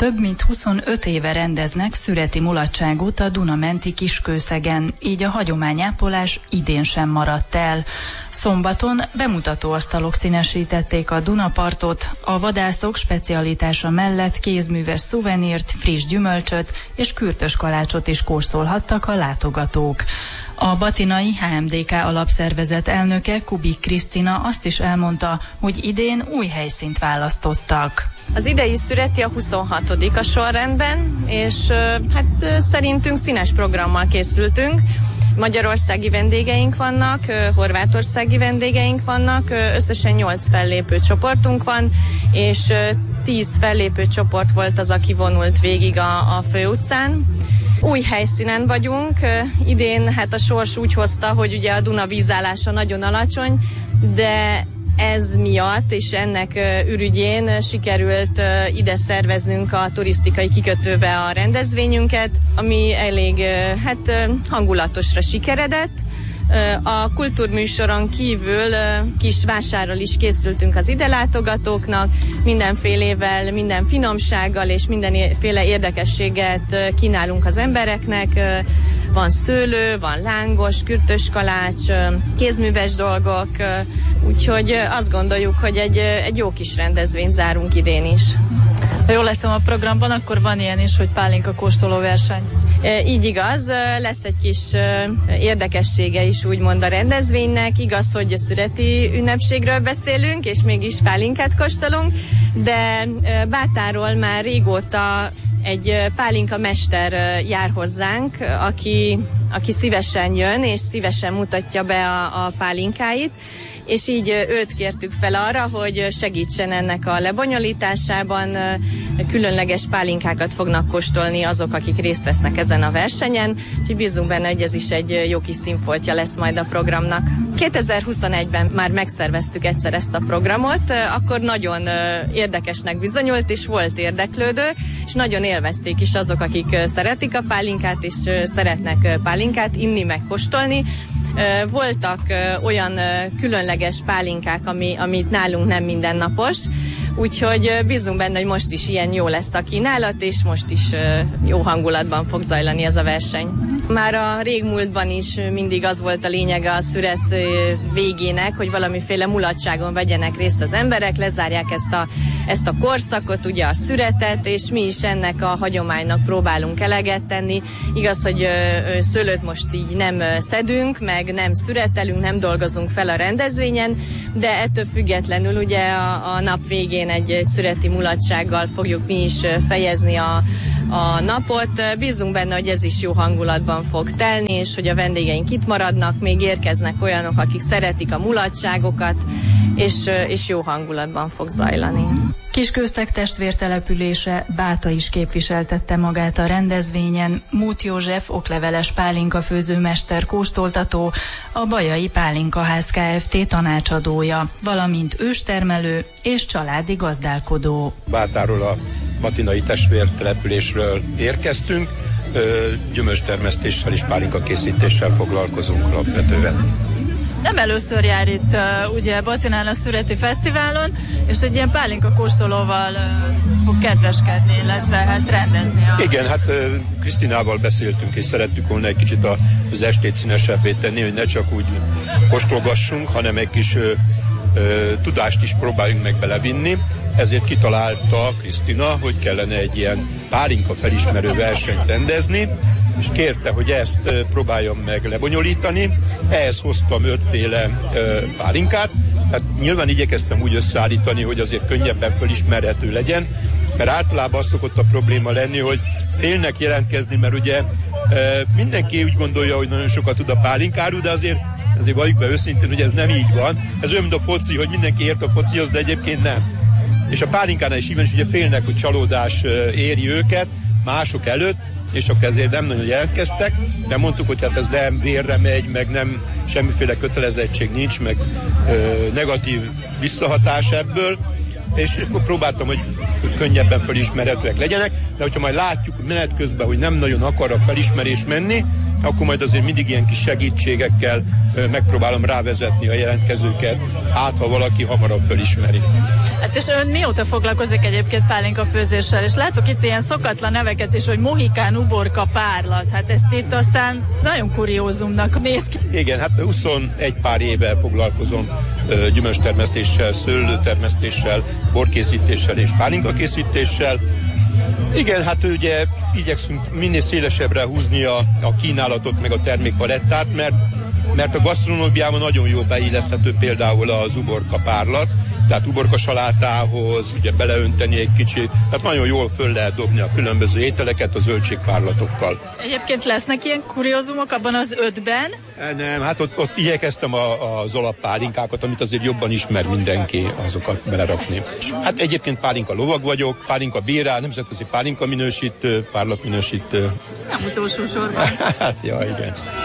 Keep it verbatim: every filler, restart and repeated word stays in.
Több mint huszonöt éve rendeznek szüreti mulatságot a Duna-menti Kiskőszegen, így a hagyományápolás idén sem maradt el. Szombaton bemutatóasztalok színesítették a Dunapartot, a vadászok specialitása mellett kézműves szuvenírt, friss gyümölcsöt és kürtös kalácsot is kóstolhattak a látogatók. A batinai há em dé ká alapszervezet elnöke, Kubik Krisztina azt is elmondta, hogy idén új helyszínt választottak. Az idei szüreti a huszonhatodik a sorrendben, és hát szerintünk színes programmal készültünk. Magyarországi vendégeink vannak, horvátországi vendégeink vannak, összesen nyolc fellépő csoportunk van, és tíz fellépő csoport volt az, aki vonult végig a, a főutcán. Új helyszínen vagyunk, idén hát a sors úgy hozta, hogy ugye a Duna vízállása nagyon alacsony, de ez miatt és ennek ürügyén sikerült ide szerveznünk a turisztikai kikötőbe a rendezvényünket, ami elég hát hangulatosra sikeredett. A kultúrműsoron kívül kis vásárral is készültünk az ide látogatóknak, mindenfélével, minden finomsággal és mindenféle érdekességet kínálunk az embereknek. Van szőlő, van lángos, kürtös kalács, kézműves dolgok, úgyhogy azt gondoljuk, hogy egy, egy jó kis rendezvényt zárunk idén is. Ha jól láttam a programban, akkor van ilyen is, hogy pálinka kóstoló verseny. E, így igaz, lesz egy kis érdekessége is úgymond a rendezvénynek. Igaz, hogy a szüreti ünnepségről beszélünk, és mégis pálinkát kóstolunk, de Bátáról már régóta egy pálinka mester jár hozzánk, aki, aki szívesen jön, és szívesen mutatja be a, a pálinkáit, és így őt kértük fel arra, hogy segítsen ennek a lebonyolításában. Különleges pálinkákat fognak kóstolni azok, akik részt vesznek ezen a versenyen, úgyhogy bízunk benne, hogy ez is egy jó kis színfoltja lesz majd a programnak. kétezer-huszonegyben már megszerveztük egyszer ezt a programot, akkor nagyon érdekesnek bizonyult, és volt érdeklődő, és nagyon élvezték is azok, akik szeretik a pálinkát, és szeretnek pálinkát inni, meg kóstolni. Voltak olyan különleges pálinkák, ami, amit nálunk nem mindennapos, úgyhogy bízunk benne, hogy most is ilyen jó lesz a kínálat, és most is jó hangulatban fog zajlani ez a verseny. Már a régmúltban is mindig az volt a lényege a szüret végének, hogy valamiféle mulatságon vegyenek részt az emberek, lezárják ezt a, ezt a korszakot, ugye a szüretet, és mi is ennek a hagyománynak próbálunk eleget tenni. Igaz, hogy szőlőt most így nem szedünk, meg nem szüretelünk, nem dolgozunk fel a rendezvényen, de ettől függetlenül ugye a, a nap végén egy, egy szüreti mulatsággal fogjuk mi is fejezni a, a napot. Bízunk benne, hogy ez is jó hangulatban fog telni, és hogy a vendégeink itt maradnak, még érkeznek olyanok, akik szeretik a mulatságokat, és, és jó hangulatban fog zajlani. Kiskőszeg testvértelepülése Báta is képviseltette magát a rendezvényen. Múth József okleveles pálinka főzőmester kóstoltató, a Bajai Pálinkaház Kft. Tanácsadója, valamint őstermelő és családi gazdálkodó. Bátáról, a batinai testvértelepülésről érkeztünk, gyümölcstermesztéssel és pálinka készítéssel foglalkozunk alapvetően. Nem először jár itt uh, ugye Batinán a Szüreti Fesztiválon, és egy ilyen pálinka kóstolóval uh, fog kedveskedni, illetve hát rendezni. A... Igen, hát uh, Krisztinával beszéltünk, és szerettük volna egy kicsit a, az estét színesebbé tenni, hogy ne csak úgy kóstolgassunk, hanem egy kis uh, uh, tudást is próbáljunk meg belevinni. Ezért kitalálta Krisztina, hogy kellene egy ilyen pálinka felismerő versenyt rendezni, és kérte, hogy ezt uh, próbáljam meg lebonyolítani. Ehhez hoztam ötféle uh, pálinkát, tehát nyilván igyekeztem úgy összeállítani, hogy azért könnyebben felismerhető legyen, mert általában az szokott a probléma lenni, hogy félnek jelentkezni, mert ugye uh, mindenki úgy gondolja, hogy nagyon sokat tud a pálinkáról, de azért, azért valljuk be őszintén, hogy ez nem így van. Ez olyan, mint a foci, hogy mindenki ért a focihoz, de egyébként nem. És a pálinkánál is így van, és ugye félnek, hogy csalódás uh, éri őket mások előtt, és akkor ezért nem nagyon jelentkeztek, de mondtuk, hogy hát ez nem vérre megy, meg nem semmiféle kötelezettség nincs, meg ö, negatív visszahatás ebből, és akkor próbáltam, hogy könnyebben felismerhetőek legyenek, de hogyha majd látjuk menet közben, hogy nem nagyon akar a felismerés menni, akkor majd azért mindig ilyen kis segítségekkel megpróbálom rávezetni a jelentkezőket, hát ha valaki hamarabb fölismeri. Hát és ön mióta foglalkozik egyébként pálinka főzéssel, és látok itt ilyen szokatlan neveket is, hogy mohikán, uborka, párlat, hát ezt itt aztán nagyon kuriózumnak néz ki. Igen, hát huszonegy pár éve foglalkozom gyümölcstermesztéssel, szőlőtermesztéssel, borkészítéssel és pálinkakészítéssel. Igen, hát ugye igyekszünk minél szélesebbre húzni a, a kínálatot, meg a termékpalettát, mert, mert a gasztronómiában nagyon jó beilleszthető például az uborka párlat, tehát uborka salátához, ugye beleönteni egy kicsit, tehát nagyon jól föl lehet dobni a különböző ételeket a zöldségpárlatokkal. Egyébként lesznek ilyen kuriózumok abban az ötben? Nem, hát ott, ott igyekeztem a, az alappálinkákat, amit azért jobban ismer mindenki, azokat belerakni. Hát egyébként pálinka lovag vagyok, pálinka bírá, nemzetközi pálinka minősítő, párlat minősítő. Nem utolsó sorban. Hát, ja, igen.